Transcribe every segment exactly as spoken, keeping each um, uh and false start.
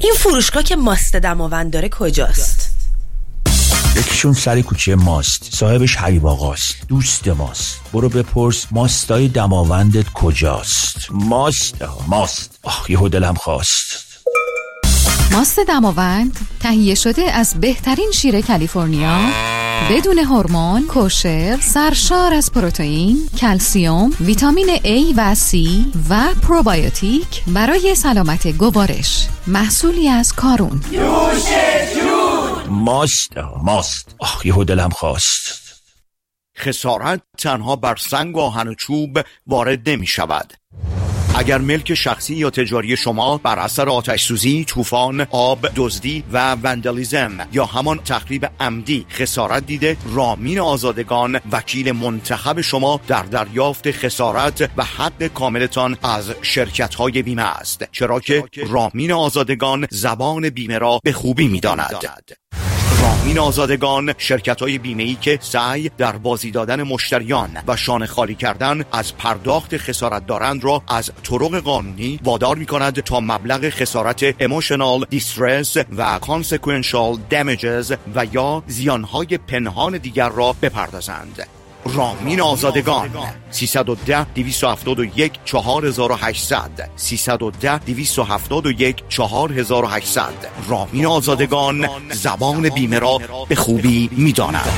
این فروشگاه که ماست دماوند داره کجاست؟ یکیشون سر کوچه ماست، صاحبش حبیب آقاست، دوست ماست. برو بپرس ماستای دماوندت کجاست. ماست ماست آخ یهو دلم خواست. ماست دماوند تهیه شده از بهترین شیر کالیفرنیا، بدون هورمون، کوشر، سرشار از پروتئین، کلسیم، ویتامین A و C و پروبیوتیک برای سلامت گوارش. محصولی از کارون. نوش جون. ماست ماست آخ یهو دلم خواست. خسارت تنها بر سنگ و آهن و چوب وارد نمی شود. اگر ملک شخصی یا تجاری شما بر اثر آتش سوزی، طوفان، آب، دزدی و وندالیزم یا همان تخریب عمدی خسارت دیده، رامین آزادگان وکیل منتخب شما در دریافت خسارت و حق کاملتان از شرکت‌های بیمه است، چرا که رامین آزادگان زبان بیمه را به خوبی می‌داند. رامین آزادگان شرکت‌های بیمه‌ای که سعی در بازی دادن مشتریان و شانه خالی کردن از پرداخت خسارت دارند را از طرق قانونی وادار می‌کند تا مبلغ خسارت emotional distress و consequential damages و یا زیانهای پنهان دیگر را بپردازند. رامین آزادگان سیصد و ده دویست و هفتاد و یک چهار هزار و هشتصد سیصد و ده دویست و هفتاد و یک چهار هزار و هشتصد. رامین آزادگان زبان بیمه را به خوبی می‌داند.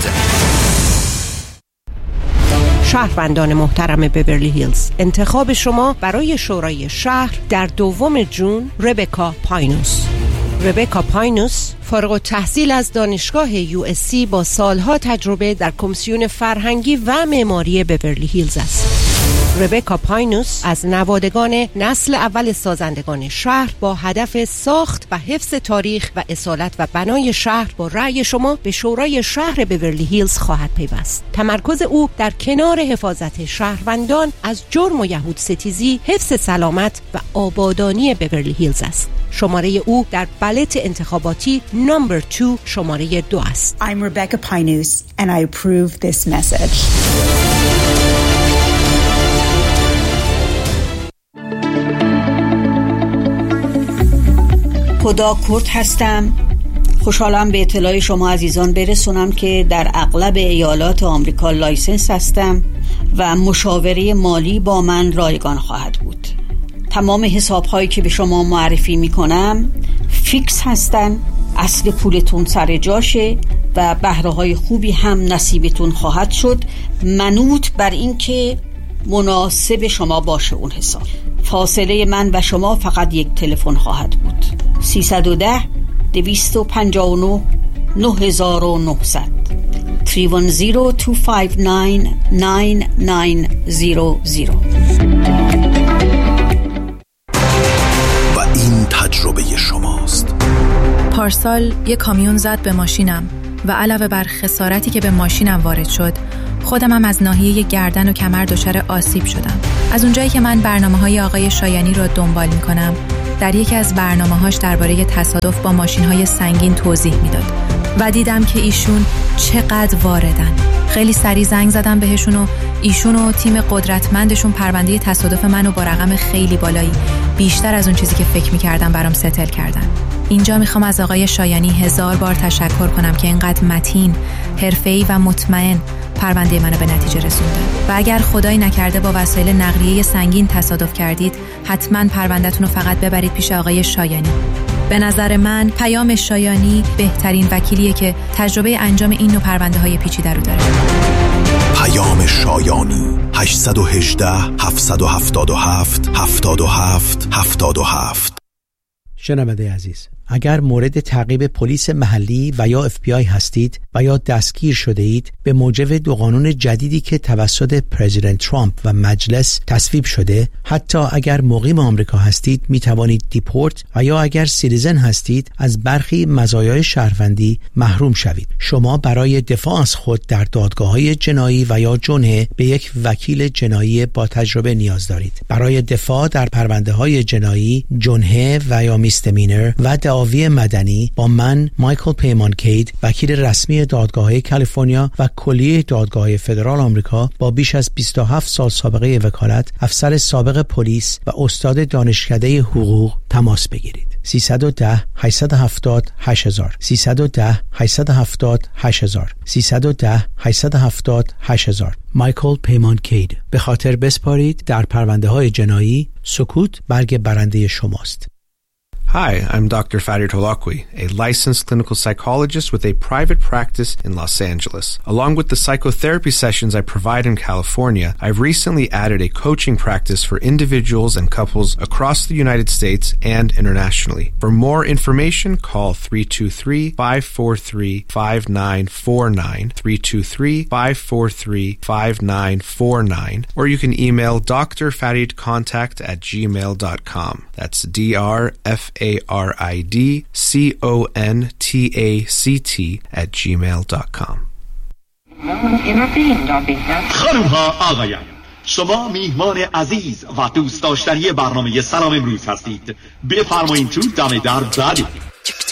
شهروندان محترم بیورلی هیلز، انتخاب شما برای شورای شهر در دوم جون ربکا پاینوس. ربکا پاینوس فارغ التحصیل از دانشگاه یو اس سی با سالها تجربه در کمیسیون فرهنگی و معماری بیورلی هیلز است. ربکا پاینوس از نوادگان نسل اول سازندگان شهر با هدف ساخت و حفظ تاریخ و اصالت و بنای شهر با رأی شما به شورای شهر بیورلی هیلز خواهد پیوست. تمرکز او در کنار حفاظت شهروندان از جرم و یهود ستیزی، حفظ سلامت و آبادانی بیورلی هیلز است. شماره او در بلت انتخاباتی نمبر دو شماره دو است. I'm Rebecca Pinus and I approve this message. خدا کرد هستم. خوشحالم به اطلاع شما عزیزان برسونم که در اغلب ایالات آمریکا لایسنس هستم و مشاوره مالی با من رایگان خواهد بود. تمام حساب هایی که به شما معرفی می کنم فیکس هستن، اصل پولتون سر جاشه و بهره های خوبی هم نصیبتون خواهد شد، منوط بر این که مناسب شما باشه اون حساب. فاصله من و شما فقط یک تلفن خواهد بود. سیصد و ده دویست و پنجاه و نه نه هزار و نهصد سه یک صفر دو پنج نه نه نه صفر صفر. و این تجربه شماست. پارسال یک کامیون زد به ماشینم و علاوه بر خسارتی که به ماشینم وارد شد، خودم هم از ناحیه گردن و کمر دچار آسیب شدم. از اونجایی که من برنامه‌های آقای شایانی رو دنبال می‌کنم، در یکی از برنامه‌هاش درباره تصادف با ماشین‌های سنگین توضیح میداد و دیدم که ایشون چقدر واردن. خیلی سریع زنگ زدم بهشون و ایشون و تیم قدرتمندشون پرونده تصادف منو با رقم خیلی بالایی، بیشتر از اون چیزی که فکر می‌کردم، برام ستل کردن. اینجا میخوام از آقای شایانی هزار بار تشکر کنم که اینقدر متین، حرفه‌ای و مطمئن پرونده منو به نتیجه رسوندن. و اگر خدایی نکرده با وسایل نقلیه سنگین تصادف کردید، حتما پرونده‌تون رو فقط ببرید پیش آقای شایانی. به نظر من پیام شایانی بهترین وکیلیه که تجربه انجام این نوع پرونده‌های پیچیده رو داره. پیام شایانی هشت یک هشت هفت هفت هفت هفت هفت هفت هفت. شنونده عزیز، اگر مورد تعقیب پلیس محلی و یا اف بی آی هستید و یا دستگیر شده اید، به موجب دو قانون جدیدی که توسط پرزیدنت ترامپ و مجلس تصویب شده، حتی اگر مقیم آمریکا هستید می توانید دیپورت و یا اگر سیتیزن هستید از برخی مزایای شهروندی محروم شوید. شما برای دفاع از خود در دادگاه‌های جنایی و یا جنحه به یک وکیل جنایی با تجربه نیاز دارید. برای دفاع در پرونده‌های جنایی، جنحه و یا میستمینر و دعاوی مدنی با من مایکل پیمانکید، وکیل رسمی دادگاه‌های کالیفرنیا و کلیه دادگاه‌های فدرال آمریکا با بیش از بیست و هفت سال سابقه وکالت، افسر سابق پلیس و استاد دانشکده حقوق تماس بگیرید. سیصد و ده هشتصد و هفتاد هشت هزار سیصد و ده هشتصد و هفتاد هشت هزار سیصد و ده هشتصد و هفتاد هشت هزار. مایکل پیمان کید. به خاطر بسپارید در پرونده های جنایی سکوت برگ برنده شماست. Hi, I'm Doctor Farid Holakwi, a licensed clinical psychologist with a private practice in Los Angeles. Along with the psychotherapy sessions I provide in California, I've recently added a coaching practice for individuals and couples across the United States and internationally. For more information, call three two three, five four three, five nine four nine, three two three, five four three, five nine four nine, or you can email d r farid contact at gmail dot com. That's D R F A R I D C O N T A C T at gmail dot com. خانم ها آقایان، شما میهمان عزیز و دوست داشتنی برنامه سلام امروز هستید. بفرمایید تو دم در بعدید.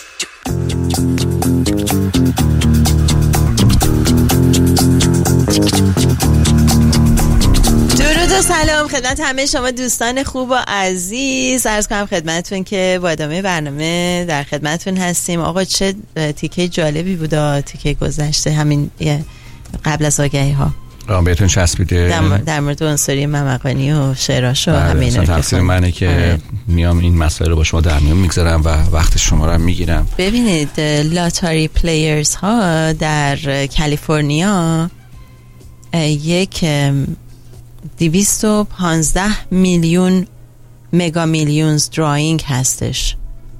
درود و سلام خدمت همه شما دوستان خوب و عزیز. عرض کنم خدمتتون که با ادامه برنامه در خدمتتون هستیم. آقا چه تیکه جالبی بود، تیکه گذشته همین قبل از آگهی ها آه بهتون چسبیده در, در مورد عنصری ممقانی و شعراش و همین. تقصیر منه که میام این مسائل رو با شما در میون میگذارم و وقت شما رو میگیرم. ببینید لاتاری پلیرز ها در کالیفرنیا یک دویست و پانزده میلیون مگا میلیونز دراینگ هستش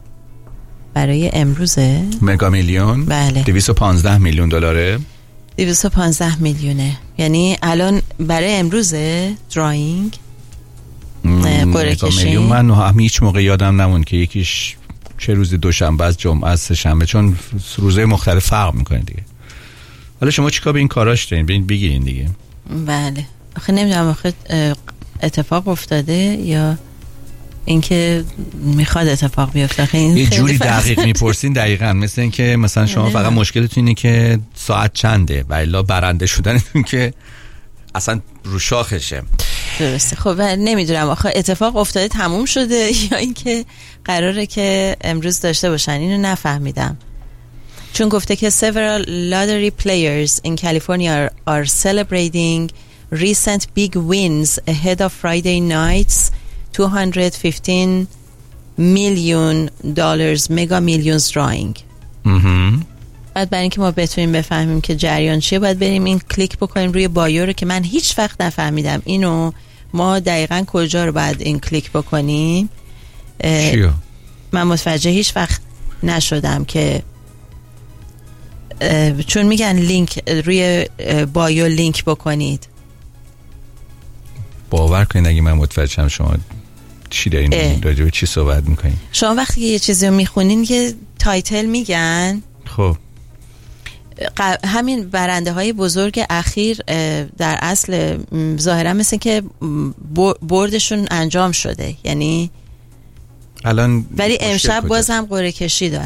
برای امروزه. مگا میلیون؟ بله. دویست و پانزده میلیون دلاره. دویست و پانزده میلیونه، یعنی الان برای امروزه دراینگ قرعه کشی. من هم هیچ موقع یادم نمون که یکیش چه روزی، دوشنبه از جمعه از سه‌شنبه، چون روزهای مختلف فرق میکنه دیگه. حالا شما چیکار به این کاراش دارین؟ ببین بگیرین دیگه. بله آخه نمیدونم آخه اتفاق افتاده یا اینکه میخواد اتفاق بیفته. این یه جوری دقیق میپرسین دقیقاً مثل این که مثلا شما فقط مشکلتون اینه که ساعت چنده و الا برنده شدنتون که اصلا رو شاخشه. درسته. خب نمیدونم آخه اتفاق افتاده تموم شده یا اینکه قراره که امروز داشته باشن، اینو نفهمیدم. چون گفته که several lottery players in California are celebrating recent big wins ahead of Friday night's two hundred fifteen million dollars mega millions drawing. بعد برای اینکه ما بتونیم بفهمیم که جریان چیه باید بریم این کلیک بکنیم روی بایو رو که من هیچ وقت نفهمیدم اینو. ما دقیقاً کجا رو باید این کلیک بکنیم؟ چیو؟ من متوجه هیچ وقت نشدم که چون میگن لینک روی بایو لینک بکنید. باور کنید اگه من متوجهم شما چی دارین راجع به چی صحبت میکنین. شما وقتی یه چیزی رو میخونین یه تایتل میگن. خب همین برنده های بزرگ اخیر در اصل ظاهرا مثل که بردشون انجام شده، یعنی الان ولی امشب باز هم قرعه کشی داره.